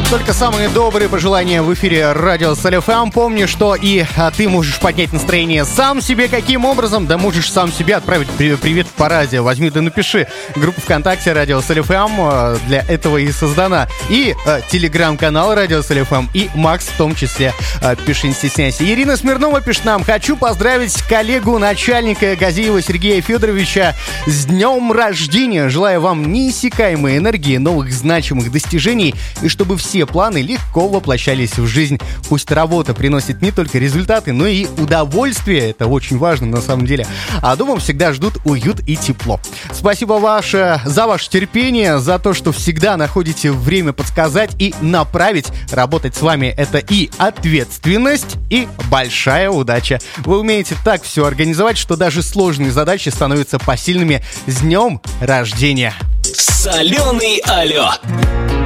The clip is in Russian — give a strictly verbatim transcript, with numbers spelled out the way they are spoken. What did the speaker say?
Только самые добрые пожелания в эфире радио Салюфам. Помни, что и а, ты можешь поднять настроение сам себе. Каким образом? Да можешь сам себе отправить привет по радио. Возьми да напиши. Группа ВКонтакте радио Салюфам а, для этого и создана. И а, телеграм-канал радио Салюфам. И Макс в том числе. А, пиши, не стесняйся. Ирина Смирнова пишет нам: хочу поздравить коллегу начальника Газиева Сергея Федоровича с днем рождения. Желаю вам неиссякаемой энергии, новых значимых достижений, и чтобы все планы легко воплощались в жизнь. Пусть работа приносит не только результаты, но и удовольствие. Это очень важно на самом деле. А дома всегда ждут уют и тепло. Спасибо ваше, за ваше терпение, за то, что всегда находите время подсказать и направить. Работать с вами — это и ответственность, и большая удача. Вы умеете так все организовать, что даже сложные задачи становятся посильными. С днем рождения! Соленый алло!